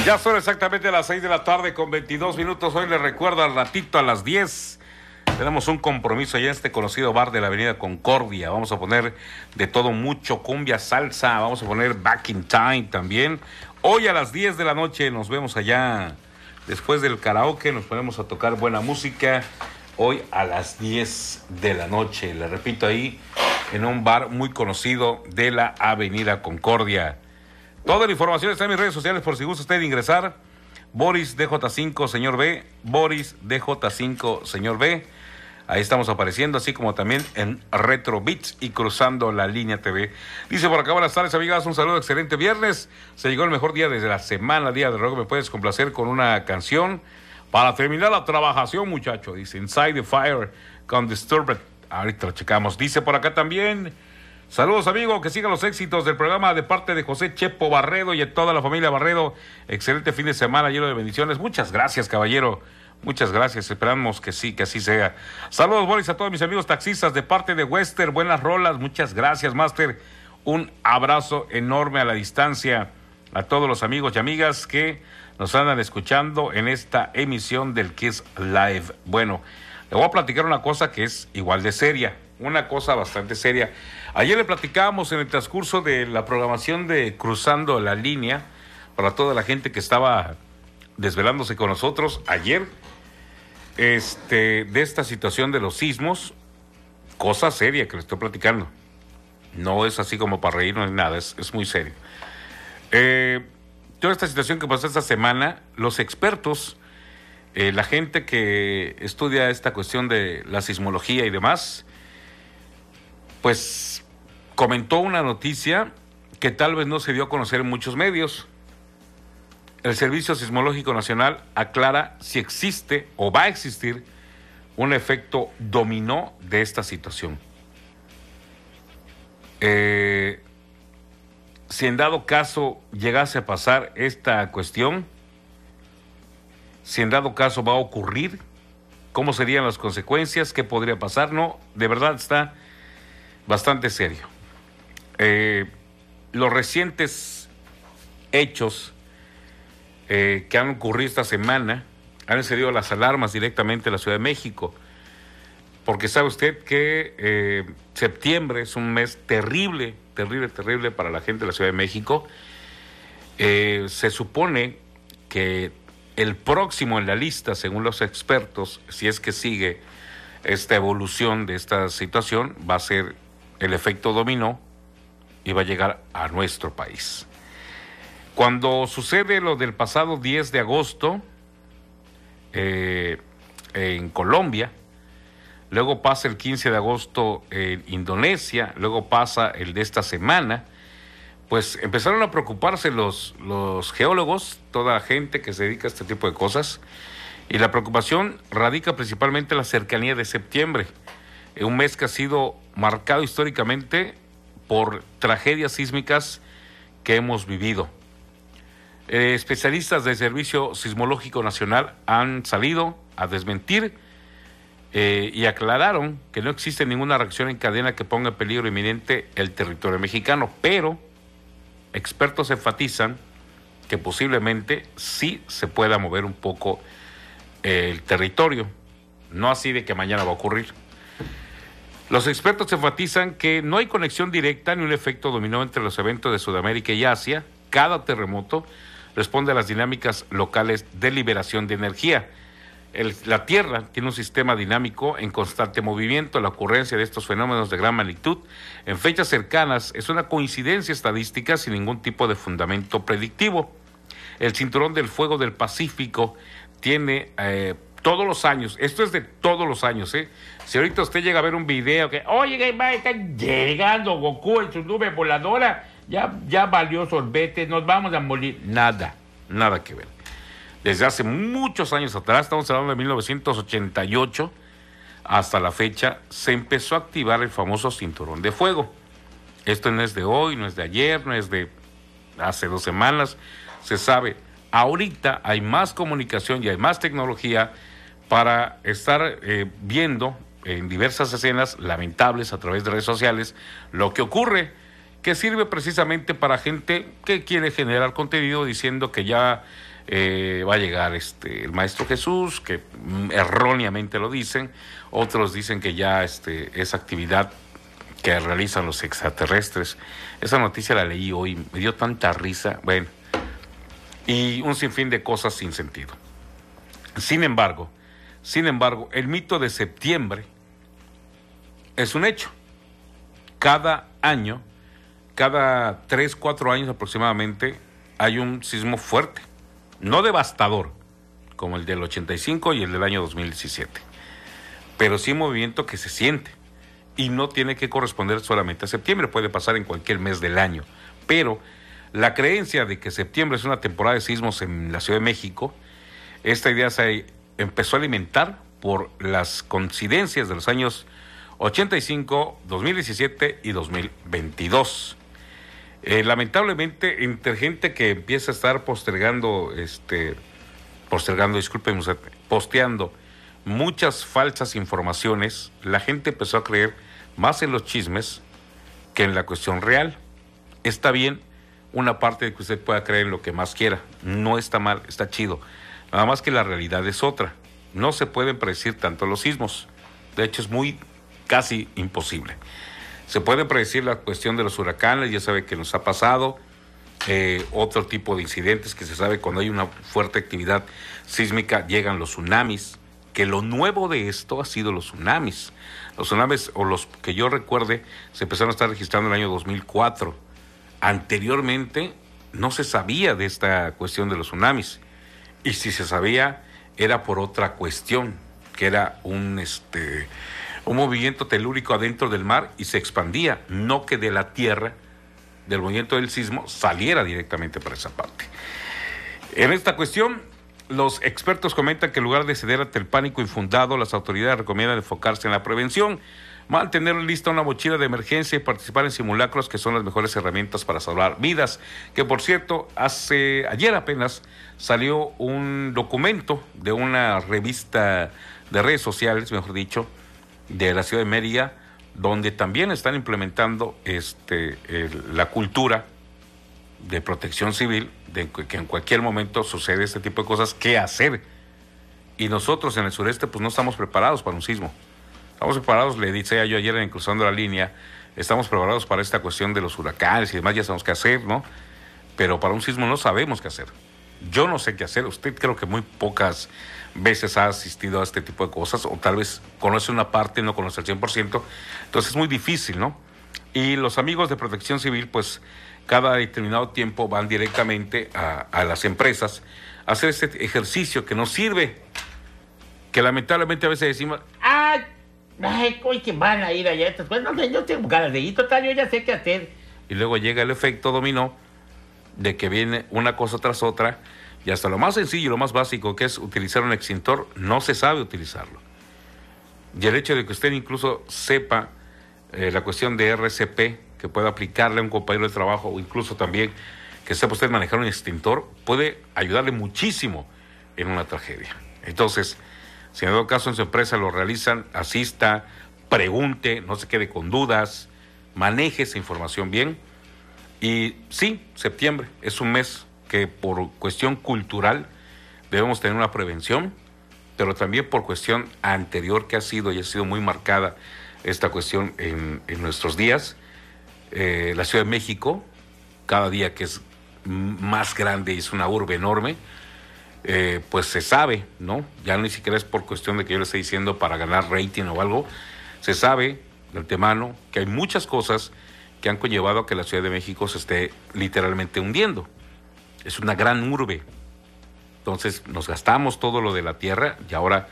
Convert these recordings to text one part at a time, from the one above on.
Ya son exactamente las 6 de la tarde con 22 minutos. Hoy les recuerdo al ratito a las 10. Tenemos un compromiso allá en este conocido bar de la Avenida Concordia. Vamos a poner de todo mucho, cumbia, salsa. Vamos a poner Back in Time también. Hoy a las 10 de la noche nos vemos allá. Después del karaoke nos ponemos a tocar buena música. Hoy a las 10 de la noche. Le repito, ahí en un bar muy conocido de la Avenida Concordia. Toda la información está en mis redes sociales por si gusta usted ingresar. Boris DJ5 Señor B. Boris DJ5 Señor B. Ahí estamos apareciendo, así como también en Retro Beats y Cruzando la Línea TV. Dice por acá, buenas tardes, amigas, un saludo, excelente viernes. Se llegó el mejor día desde la semana, día de rock. ¿Me puedes complacer con una canción para terminar la trabajación, muchacho? Dice Inside the Fire con Disturbed. Ahorita lo checamos. Dice por acá también, saludos, amigo, que sigan los éxitos del programa de parte de José Chepo Barredo y de toda la familia Barredo. Excelente fin de semana, lleno de bendiciones. Muchas gracias, caballero. Muchas gracias, esperamos que sí, que así sea. Saludos, Boris, a todos mis amigos taxistas de parte de Wester. Buenas rolas, muchas gracias, Master. Un abrazo enorme a la distancia a todos los amigos y amigas que nos andan escuchando en esta emisión del Kiss Live. Bueno, le voy a platicar una cosa que es igual de seria, una cosa bastante seria. Ayer le platicábamos en el transcurso de la programación de Cruzando la Línea, para toda la gente que estaba desvelándose con nosotros ayer, de esta situación de los sismos, cosa seria que le estoy platicando. No es así como para reírnos ni nada, es muy serio. Toda esta situación que pasó esta semana, los expertos, la gente que estudia esta cuestión de la sismología y demás, pues comentó una noticia que tal vez no se dio a conocer en muchos medios. El Servicio Sismológico Nacional aclara si existe o va a existir un efecto dominó de esta situación. Si en dado caso llegase a pasar esta cuestión, si en dado caso va a ocurrir, ¿cómo serían las consecuencias? ¿Qué podría pasar? No, de verdad está bastante serio. Los recientes hechos que han ocurrido esta semana han encendido las alarmas directamente en la Ciudad de México, porque sabe usted que septiembre es un mes terrible para la gente de la Ciudad de México. Se supone que el próximo en la lista, según los expertos, si es que sigue esta evolución de esta situación, va a ser el efecto dominó y va a llegar a nuestro país. Cuando sucede lo del pasado 10 de agosto en Colombia, luego pasa el 15 de agosto en Indonesia, luego pasa el de esta semana, pues empezaron a preocuparse los geólogos, toda la gente que se dedica a este tipo de cosas, y la preocupación radica principalmente en la cercanía de septiembre, un mes que ha sido marcado históricamente por tragedias sísmicas que hemos vivido. Especialistas del Servicio Sismológico Nacional han salido a desmentir y aclararon que no existe ninguna reacción en cadena que ponga en peligro inminente el territorio mexicano, pero expertos enfatizan que posiblemente sí se pueda mover un poco el territorio, no así de que mañana va a ocurrir. Los expertos enfatizan que no hay conexión directa ni un efecto dominó entre los eventos de Sudamérica y Asia. Cada terremoto responde a las dinámicas locales de liberación de energía. La Tierra tiene un sistema dinámico en constante movimiento. La ocurrencia de estos fenómenos de gran magnitud en fechas cercanas es una coincidencia estadística sin ningún tipo de fundamento predictivo. El cinturón del fuego del Pacífico tiene todos los años, esto es de todos los años, Si ahorita usted llega a ver un video que, oye, está llegando Goku en su nube voladora, ya valió sorbete, nos vamos a morir. Nada que ver. Desde hace muchos años atrás, estamos hablando de 1988, hasta la fecha, se empezó a activar el famoso cinturón de fuego. Esto no es de hoy, no es de ayer, no es de hace 2 semanas, se sabe. Ahorita hay más comunicación y hay más tecnología para estar viendo en diversas escenas lamentables a través de redes sociales lo que ocurre, que sirve precisamente para gente que quiere generar contenido diciendo que ya va a llegar el Maestro Jesús, que erróneamente lo dicen, otros dicen que ya esa actividad que realizan los extraterrestres. Esa noticia la leí hoy, me dio tanta risa, bueno, y un sinfín de cosas sin sentido. Sin embargo, el mito de septiembre es un hecho. Cada año, cada 3, 4 años aproximadamente, hay un sismo fuerte, no devastador, como el del 85 y el del año 2017, pero sí un movimiento que se siente, y no tiene que corresponder solamente a septiembre, puede pasar en cualquier mes del año, pero la creencia de que septiembre es una temporada de sismos en la Ciudad de México, esta idea se empezó a alimentar por las coincidencias de los años 85, 2017 y 2022. Lamentablemente, entre gente que empieza a estar posteando muchas falsas informaciones, la gente empezó a creer más en los chismes que en la cuestión real. Está bien una parte de que usted pueda creer en lo que más quiera, no está mal, está chido, nada más que la realidad es otra. No se pueden predecir tanto los sismos, de hecho es casi imposible. Se puede predecir la cuestión de los huracanes, ya sabe que nos ha pasado, otro tipo de incidentes que se sabe cuando hay una fuerte actividad sísmica, llegan los tsunamis, que lo nuevo de esto ha sido los tsunamis. Los tsunamis, o los que yo recuerde, se empezaron a estar registrando en el año 2004. Anteriormente no se sabía de esta cuestión de los tsunamis, y si se sabía era por otra cuestión, que era un movimiento telúrico adentro del mar y se expandía, no que de la tierra, del movimiento del sismo, saliera directamente para esa parte. En esta cuestión, los expertos comentan que en lugar de ceder ante el pánico infundado, las autoridades recomiendan enfocarse en la prevención, mantener lista una mochila de emergencia y participar en simulacros, que son las mejores herramientas para salvar vidas. Que por cierto, ayer apenas salió un documento de una revista de redes sociales, mejor dicho, de la ciudad de Mérida, donde también están implementando la cultura de protección civil, de que en cualquier momento sucede este tipo de cosas, qué hacer. Y nosotros en el sureste pues no estamos preparados para un sismo. Estamos preparados, le decía yo ayer en Cruzando la Línea, estamos preparados para esta cuestión de los huracanes y demás, ya sabemos qué hacer, ¿no? Pero para un sismo no sabemos qué hacer. Yo no sé qué hacer. Usted creo que muy pocas veces ha asistido a este tipo de cosas, o tal vez conoce una parte, no conoce el 100%, entonces es muy difícil, ¿no? Y los amigos de Protección Civil, pues cada determinado tiempo van directamente a las empresas a hacer este ejercicio que nos sirve, que lamentablemente a veces decimos, ¡ay, hoy que van a ir allá estas cosas! No, yo tengo ganas de ir, total, yo ya sé qué hacer. Y luego llega el efecto dominó de que viene una cosa tras otra, y hasta lo más sencillo y lo más básico, que es utilizar un extintor, no se sabe utilizarlo. Y el hecho de que usted incluso sepa la cuestión de RCP, que pueda aplicarle a un compañero de trabajo, o incluso también que sepa usted manejar un extintor, puede ayudarle muchísimo en una tragedia. Entonces, si en todo caso en su empresa lo realizan, asista, pregunte, no se quede con dudas, maneje esa información bien. Y sí, septiembre es un mes que por cuestión cultural debemos tener una prevención, pero también por cuestión anterior que ha sido y ha sido muy marcada esta cuestión en nuestros días. La Ciudad de México, cada día que es más grande y es una urbe enorme, pues se sabe, ¿no? Ya ni siquiera es por cuestión de que yo le esté diciendo para ganar rating o algo, se sabe de antemano que hay muchas cosas que han conllevado a que la Ciudad de México se esté literalmente hundiendo. Es una gran urbe. Entonces nos gastamos todo lo de la tierra y ahora,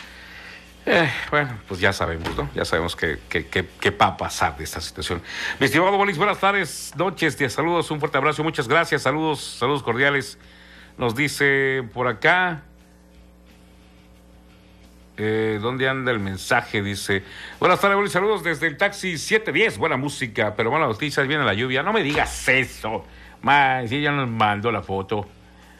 bueno, pues ya sabemos, ¿no? Ya sabemos qué va a pasar de esta situación. Mi estimado Bolis, buenas tardes, noches, días, saludos, un fuerte abrazo, muchas gracias, saludos cordiales. Nos dice por acá, ¿dónde anda el mensaje? Dice, buenas tardes, Bolis, saludos desde el taxi 710, buena música, pero mala noticia, viene la lluvia. No me digas eso, si ella nos mandó la foto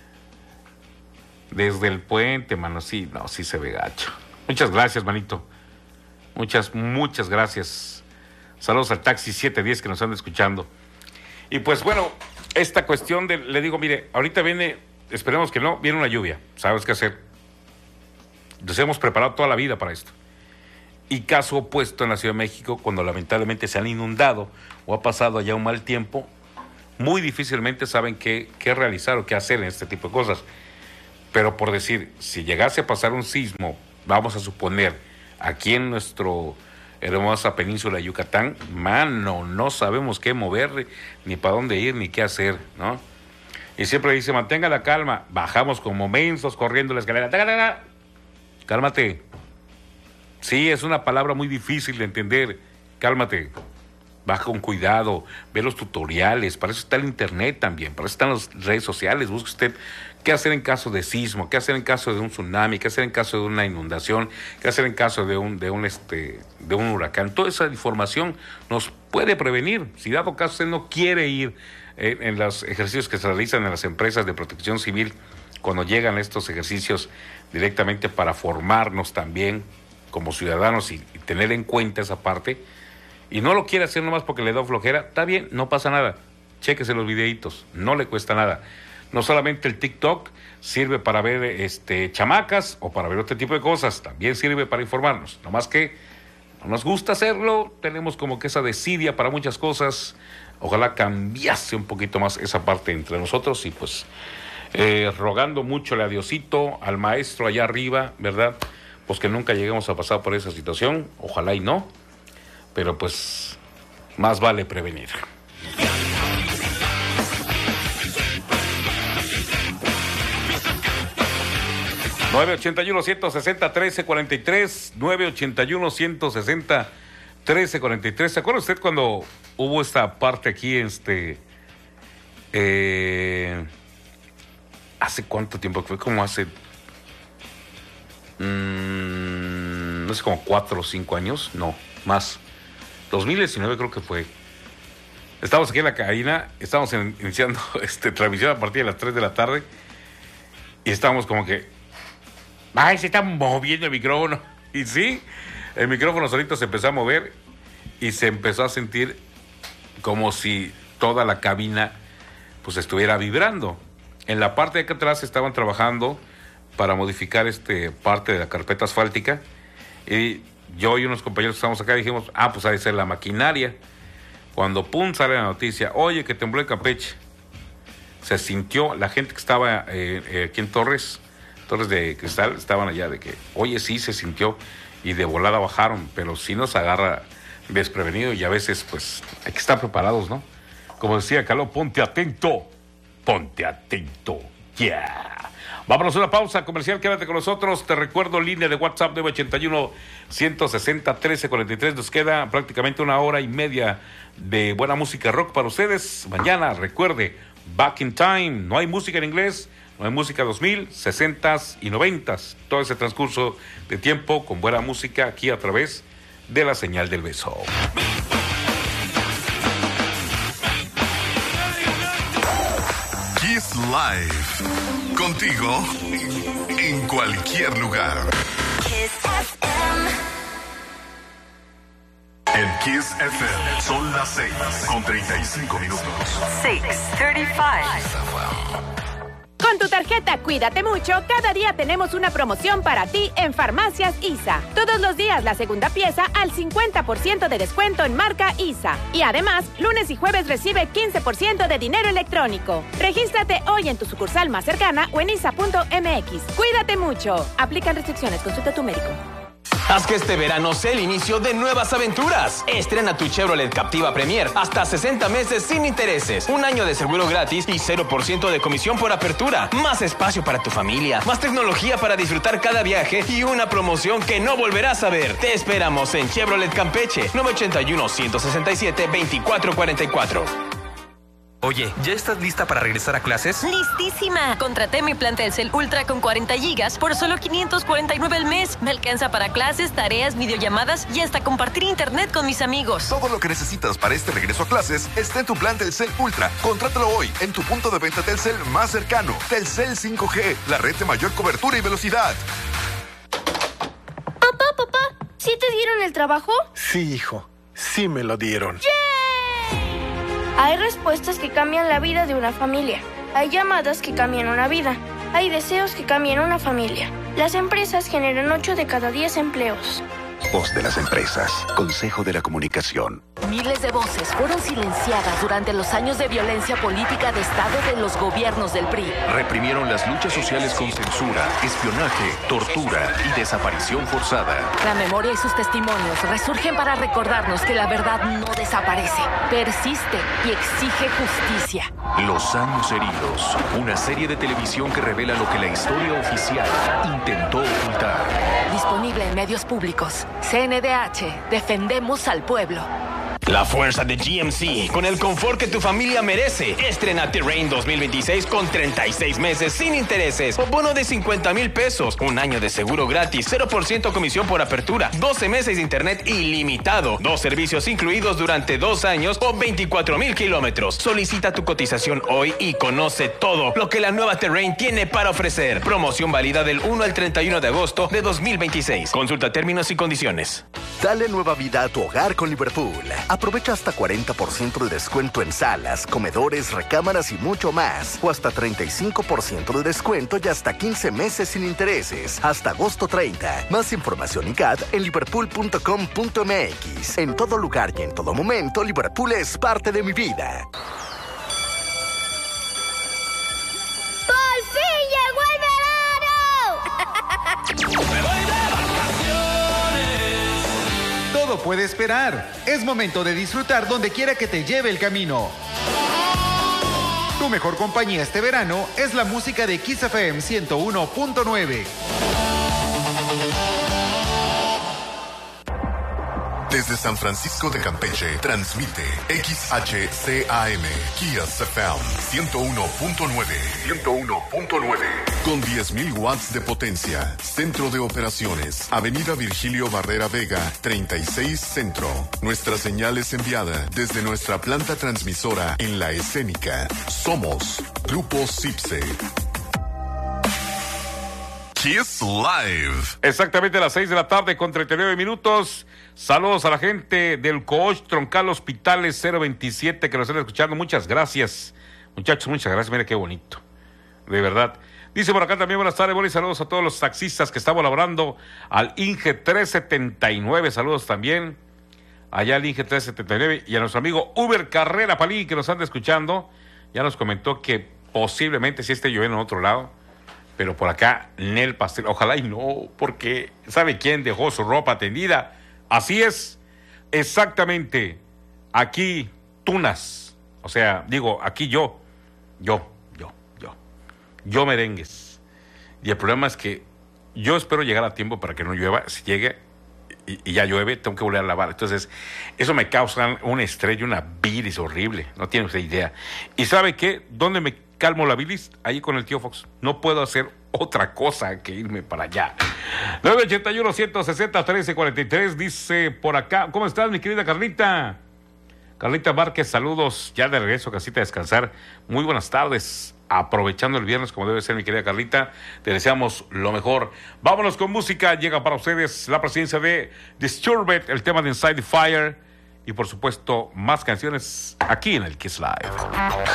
desde el puente, mano, sí, no, sí se ve gacho. Muchas gracias, manito, muchas gracias. Saludos al taxi 710 que nos anda escuchando. Y pues bueno, esta cuestión le digo, mire, ahorita viene esperemos que no, viene una lluvia, ¿sabes qué hacer? Nos hemos preparado toda la vida para esto. Y caso opuesto en la Ciudad de México, cuando lamentablemente se han inundado o ha pasado allá un mal tiempo, muy difícilmente saben qué realizar o qué hacer en este tipo de cosas. Pero por decir, si llegase a pasar un sismo, vamos a suponer, aquí en nuestro hermosa península de Yucatán, mano, no sabemos qué mover, ni para dónde ir, ni qué hacer, ¿no? Y siempre dice, mantenga la calma, bajamos como mensos corriendo la escalera, ¡taca! Cálmate. Sí, es una palabra muy difícil de entender, cálmate. Baja con cuidado, ve los tutoriales, para eso está el internet también, para eso están las redes sociales, busque usted qué hacer en caso de sismo, qué hacer en caso de un tsunami, qué hacer en caso de una inundación, qué hacer en caso de un huracán. Toda esa información nos puede prevenir. Si dado caso usted no quiere ir en los ejercicios que se realizan en las empresas de protección civil, cuando llegan estos ejercicios directamente para formarnos también como ciudadanos y tener en cuenta esa parte, y no lo quiere hacer nomás porque le da flojera, está bien, no pasa nada. Chéquese los videitos, no le cuesta nada. No solamente el TikTok sirve para ver chamacas o para ver otro tipo de cosas, también sirve para informarnos. Nomás que no nos gusta hacerlo, tenemos como que esa desidia para muchas cosas. Ojalá cambiase un poquito más esa parte entre nosotros y pues rogando mucho a Diosito, al maestro allá arriba, ¿verdad? Pues que nunca lleguemos a pasar por esa situación, ojalá y no. Pero pues más vale prevenir. (981-160-1343) 981-160-1343. ¿Se acuerda usted cuando hubo esta parte aquí hace cuánto tiempo? Fue como hace no sé, como 4 o 5 años, no, más. 2019 creo que fue. Estamos aquí en la cabina, estamos iniciando transmisión a partir de las 3 de la tarde y estábamos como que, ¡ay, se está moviendo el micrófono! Y sí, el micrófono solito se empezó a mover y se empezó a sentir como si toda la cabina pues estuviera vibrando. En la parte de acá atrás estaban trabajando para modificar parte de la carpeta asfáltica y yo y unos compañeros que estamos acá dijimos, pues ha de ser la maquinaria. Cuando pum sale la noticia, oye, que tembló en Campeche, se sintió, la gente que estaba aquí en Torres de Cristal, estaban allá de que, oye, sí se sintió, y de volada bajaron, pero sí nos agarra desprevenido y a veces pues hay que estar preparados, ¿no? Como decía Caló, ponte atento, yeah. Vámonos a una pausa comercial, quédate con nosotros. Te recuerdo, línea de WhatsApp 981-160-1343. Nos queda prácticamente 1 hora y media de buena música rock para ustedes. Mañana, recuerde, Back in Time. No hay música en inglés, no hay música 2000, 60s y 90s. Todo ese transcurso de tiempo con buena música aquí a través de la señal del beso. Kiss Live. Contigo en cualquier lugar. Kiss FM. En Kiss FM son las 6:35. 6:35. Con tu tarjeta Cuídate Mucho, cada día tenemos una promoción para ti en Farmacias ISA. Todos los días la segunda pieza al 50% de descuento en marca ISA. Y además, lunes y jueves recibe 15% de dinero electrónico. Regístrate hoy en tu sucursal más cercana o en isa.mx. Cuídate mucho. Aplican restricciones. Consulta a tu médico. Haz que este verano sea el inicio de nuevas aventuras. Estrena tu Chevrolet Captiva Premier hasta 60 meses sin intereses, 1 año de seguro gratis y 0% de comisión por apertura. Más espacio para tu familia, más tecnología para disfrutar cada viaje y una promoción que no volverás a ver. Te esperamos en Chevrolet Campeche, 981-167-2444. Oye, ¿ya estás lista para regresar a clases? ¡Listísima! Contraté mi plan Telcel Ultra con 40 gigas por solo $549 al mes. Me alcanza para clases, tareas, videollamadas y hasta compartir internet con mis amigos. Todo lo que necesitas para este regreso a clases está en tu plan Telcel Ultra. Contrátalo hoy en tu punto de venta Telcel más cercano. Telcel 5G, la red de mayor cobertura y velocidad. Papá, ¿sí te dieron el trabajo? Sí, hijo, sí me lo dieron. ¡Yay! Hay respuestas que cambian la vida de una familia. Hay llamadas que cambian una vida. Hay deseos que cambian una familia. Las empresas generan 8 de cada 10 empleos. Voz de las empresas. Consejo de la Comunicación. Miles de voces fueron silenciadas durante los años de violencia política de Estado de los gobiernos del PRI. Reprimieron las luchas sociales con censura, espionaje, tortura y desaparición forzada. La memoria y sus testimonios resurgen para recordarnos que la verdad no desaparece, persiste y exige justicia. Los años heridos. Una serie de televisión que revela lo que la historia oficial intentó ocultar. Disponible en medios públicos. CNDH. Defendemos al pueblo. La fuerza de GMC, con el confort que tu familia merece. Estrena Terrain 2026 con 36 meses sin intereses o bono de 50,000 pesos. Un año de seguro gratis, 0% comisión por apertura, 12 meses de internet ilimitado, 2 servicios incluidos durante 2 años o 24,000 kilómetros. Solicita tu cotización hoy y conoce todo lo que la nueva Terrain tiene para ofrecer. Promoción válida del 1 al 31 de agosto de 2026. Consulta términos y condiciones. Dale nueva vida a tu hogar con Liverpool. Aprovecha hasta 40% de descuento en salas, comedores, recámaras y mucho más. O hasta 35% de descuento y hasta 15 meses sin intereses. Hasta agosto 30. Más información y CAD en liverpool.com.mx. En todo lugar y en todo momento, Liverpool es parte de mi vida. ¡Por fin llegó el verano! ¡Me voy de vacaciones! Todo puede esperar. Es momento de disfrutar donde quiera que te lleve el camino. Tu mejor compañía este verano es la música de Kiss FM 101.9. Desde San Francisco de Campeche, transmite XHCAM, Kiss FM 101.9. Con 10,000 watts de potencia. Centro de operaciones. Avenida Virgilio Barrera Vega, 36 Centro. Nuestra señal es enviada desde nuestra planta transmisora en La Escénica. Somos Grupo Cipse. Kiss Live. Exactamente a las 6 de la tarde con 39 minutos. Saludos a la gente del Coach Troncal Hospitales 027 que nos están escuchando. Muchas gracias, muchachos, muchas gracias. Mira qué bonito, de verdad. Dice por acá también, buenas tardes, Boris. Saludos a todos los taxistas que estamos laborando. Al Inge 379, saludos también. Allá al Inge 379 y a nuestro amigo Uber Carrera Palí que nos anda escuchando. Ya nos comentó que posiblemente sí esté lloviendo en otro lado. Pero por acá, Nel Pastel, ojalá y no, porque ¿sabe quién dejó su ropa tendida? Así es, exactamente, aquí Tunas, o sea, digo, aquí yo merengues. Y el problema es que yo espero llegar a tiempo para que no llueva, si llegue y ya llueve, tengo que volver a lavar. Entonces, eso me causa un estrés y una bilis horrible, no tiene usted idea. ¿Y sabe qué? ¿Dónde me calmo la bilis? Ahí con el tío Fox. No puedo hacer otra cosa que irme para allá. 981-160-1343 dice por acá. ¿Cómo estás, mi querida Carlita? Carlita Márquez, saludos. Ya de regreso, casita, a descansar. Muy buenas tardes. Aprovechando el viernes como debe ser, mi querida Carlita. Te deseamos lo mejor. Vámonos con música. Llega para ustedes la presencia de Disturbed, el tema de Inside the Fire. Y por supuesto, más canciones aquí en el Kiss Live.